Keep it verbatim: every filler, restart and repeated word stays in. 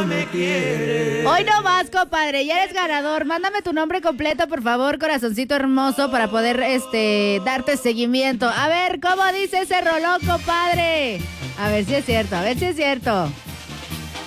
no me quiere. Hoy no más, compadre, ya eres ganador. Mándame tu nombre completo, por favor, corazoncito hermoso, para poder este darte seguimiento. A ver, ¿cómo dice ese rolón, compadre? A ver si es cierto, a ver si es cierto.